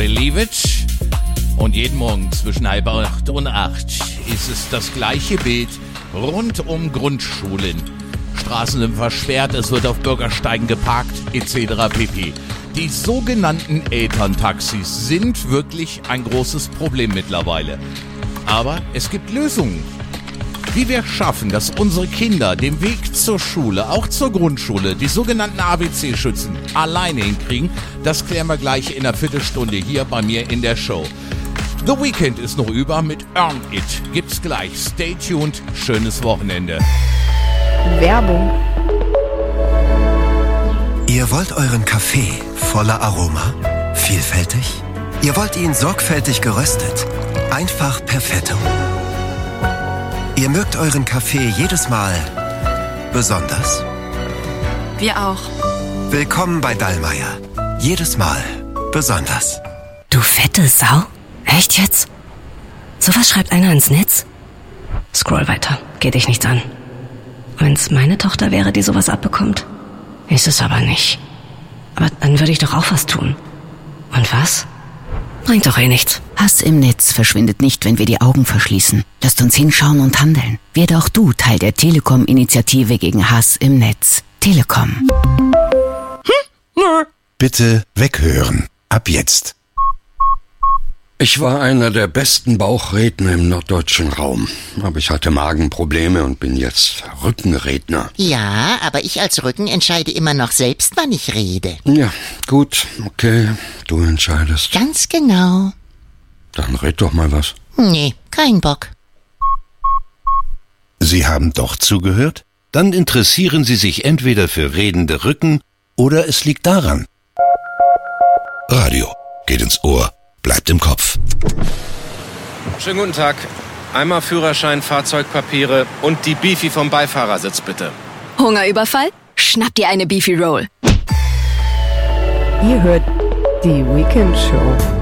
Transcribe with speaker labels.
Speaker 1: Believe it. Und jeden Morgen zwischen 7:30 und 8 ist es das gleiche Bild rund um Grundschulen. Straßen sind versperrt, es wird auf Bürgersteigen geparkt, etc. pp. Die sogenannten Elterntaxis sind wirklich ein großes Problem mittlerweile. Aber es gibt Lösungen. Wie wir schaffen, dass unsere Kinder den Weg zur Schule, auch zur Grundschule, die sogenannten ABC-Schützen, alleine hinkriegen, das klären wir gleich in einer Viertelstunde hier bei mir in der Show. The Weekend ist noch über mit Earn It. Gibt's gleich. Stay tuned. Schönes Wochenende.
Speaker 2: Werbung.
Speaker 3: Ihr wollt euren Kaffee voller Aroma? Vielfältig? Ihr wollt ihn sorgfältig geröstet? Einfach perfetto. Ihr mögt euren Kaffee jedes Mal besonders?
Speaker 4: Wir auch.
Speaker 3: Willkommen bei Dallmayr. Jedes Mal besonders.
Speaker 5: Du fette Sau? Echt jetzt? Sowas schreibt einer ins Netz? Scroll weiter. Geht dich nichts an. Wenn's meine Tochter wäre, die sowas abbekommt. Ist es aber nicht. Aber dann würde ich doch auch was tun. Und was? Bringt doch eh nichts.
Speaker 6: Hass im Netz verschwindet nicht, wenn wir die Augen verschließen. Lasst uns hinschauen und handeln. Werde auch du Teil der Telekom-Initiative gegen Hass im Netz. Telekom.
Speaker 7: Bitte weghören. Ab jetzt.
Speaker 8: Ich war einer der besten Bauchredner im norddeutschen Raum. Aber ich hatte Magenprobleme und bin jetzt Rückenredner.
Speaker 9: Ja, aber ich als Rücken entscheide immer noch selbst, wann ich rede.
Speaker 8: Ja, gut, okay, du entscheidest.
Speaker 9: Ganz genau.
Speaker 8: Dann red doch mal was.
Speaker 9: Nee, kein Bock.
Speaker 7: Sie haben doch zugehört? Dann interessieren Sie sich entweder für redende Rücken oder es liegt daran. Radio geht ins Ohr, bleibt im Kopf.
Speaker 10: Schönen guten Tag. Einmal Führerschein, Fahrzeugpapiere und die Beefy vom Beifahrersitz, bitte.
Speaker 4: Hungerüberfall? Schnapp dir eine Beefy Roll.
Speaker 2: Ihr hört die Weekend Show.